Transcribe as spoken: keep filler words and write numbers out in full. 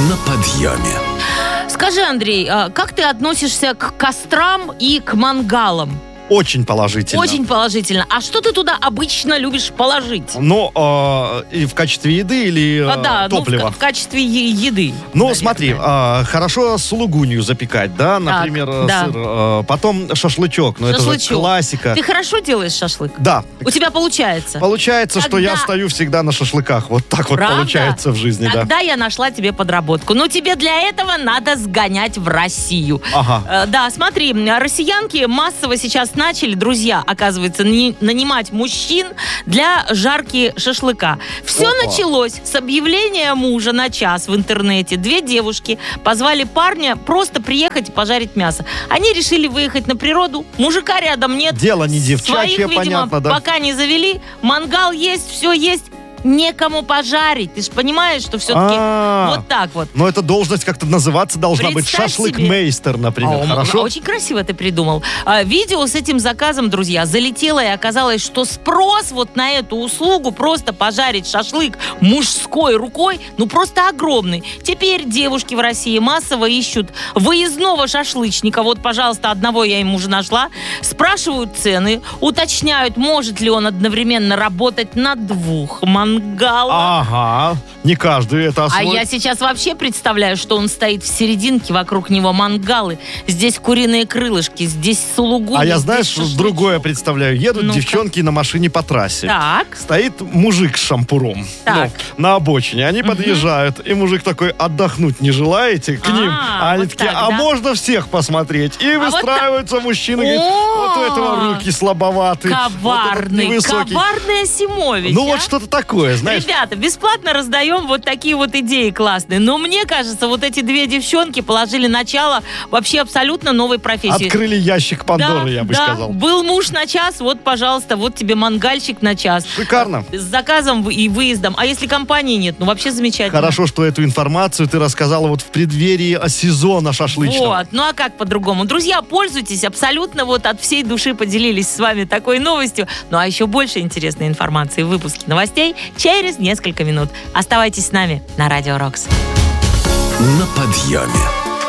На подъеме. Скажи, Андрей, а как ты относишься к кострам и к мангалам? Очень положительно. Очень положительно. А что ты туда обычно любишь положить? Ну, э, и в качестве еды или э, А, да, топлива? ну, в, в качестве е- еды. Ну, наверное. смотри, э, хорошо сулугунью запекать, да, например, э, да. сыр. э, потом шашлычок, ну это же Шашлычок. классика. Ты хорошо делаешь шашлык? Да. У тебя получается? Получается, что я Тогда- стою всегда на шашлыках. Вот так вот Правда? получается в жизни, да. Тогда я нашла тебе подработку. Но тебе для этого надо сгонять в Россию. Ага. Э, да, смотри, россиянки массово сейчас начали, друзья, оказывается, нани- нанимать мужчин для жарки шашлыка. Все Опа. началось с объявления мужа на час в интернете. Две девушки позвали парня просто приехать и пожарить мясо. Они решили выехать на природу. Мужика рядом нет. Дело не девчачье, Своих, видимо, понятно, да. пока не завели. Мангал есть, все есть. Некому пожарить. Ты же понимаешь, что все-таки А. вот так вот. Но эта должность как-то называться должна быть Представь шашлык-мейстер, например. А, Хорошо? Очень красиво ты придумал. А, видео с этим заказом, друзья, залетело, и оказалось, что спрос вот на эту услугу просто пожарить шашлык мужской рукой, ну просто огромный. Теперь девушки в России массово ищут выездного шашлычника. Вот, пожалуйста, одного я ему уже нашла. Спрашивают цены, уточняют, может ли он одновременно работать на двух мангалах. Ага. Не каждый это А освоит. я сейчас вообще представляю, что он стоит в серединке, вокруг него мангалы. Здесь куриные крылышки, здесь сулугуни. А я, здесь знаешь, шашлычок. другое представляю. Едут Ну-ка. девчонки на машине по трассе. Так. Стоит мужик с шампуром. Так. Ну, на обочине. Они подъезжают. И мужик такой: отдохнуть не желаете? К А, ним. А они вот такие: так, а да? можно всех посмотреть? И вот выстраиваются мужчины. Говорят: вот у этого руки слабоватые. вот этот Коварный, невысокий. коварный Асимович. Ну а? вот что-то такое, знаешь. Ребята, бесплатно раздаем вот такие вот идеи классные. Но мне кажется, вот эти две девчонки положили начало вообще абсолютно новой профессии. Открыли ящик Пандоры, да, я бы да. сказал. Был муж на час, вот, пожалуйста, вот тебе мангальщик на час. Шикарно. С заказом и выездом. А если компании нет, ну вообще замечательно. Хорошо, что эту информацию ты рассказала вот в преддверии сезона шашлычного. Вот, ну а как по-другому? Друзья, пользуйтесь, абсолютно вот от всей души поделились с вами такой новостью. Ну а еще больше интересной информации в выпуске новостей через несколько минут. Оставайтесь с нами на Радио Рокс. На подъеме.